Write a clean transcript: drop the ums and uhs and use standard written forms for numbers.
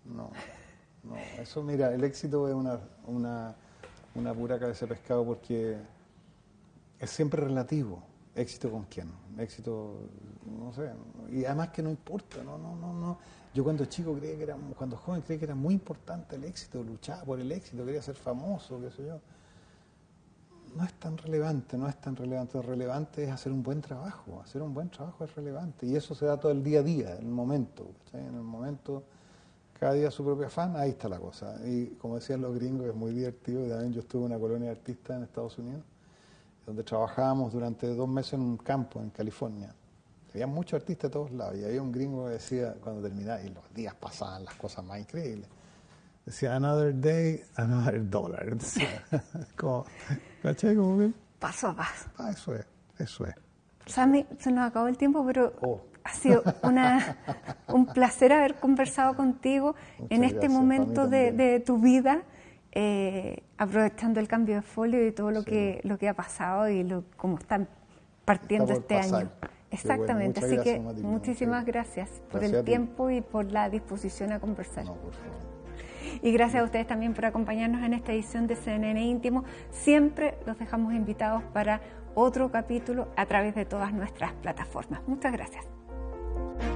no, no. Eso, mira, el éxito es una pura cabeza de pescado porque es siempre relativo. ¿Éxito con quién? Éxito, no sé. Y además que no importa, no. Yo cuando chico creía que era, cuando joven creía que era muy importante el éxito, luchaba por el éxito, quería ser famoso, qué sé yo. No es tan relevante, no es tan relevante. Lo relevante es hacer un buen trabajo. Hacer un buen trabajo es relevante. Y eso se da todo el día a día, en el momento. ¿Cachai? En el momento, cada día su propio afán, ahí está la cosa. Y como decían los gringos, es muy divertido. También yo estuve en una colonia de artistas en Estados Unidos, donde trabajábamos durante 2 meses en un campo en California. Había muchos artistas de todos lados. Y había un gringo que decía, cuando terminaba, y los días pasaban las cosas más increíbles, decía, another day, another dollar. Decía, como, ¿cachai? Como que, Paso a paso. eso es, eso es. Sammy, se nos acabó el tiempo, pero ha sido un placer haber conversado contigo en este momento de tu vida, aprovechando el cambio de folio y todo lo que ha pasado y cómo están partiendo este año. Exactamente, bueno, así gracias, que muchísimas gracias por el tiempo y por la disposición a conversar. No, por favor. Y gracias a ustedes también por acompañarnos en esta edición de CNN Íntimo. Siempre los dejamos invitados para otro capítulo a través de todas nuestras plataformas. Muchas gracias.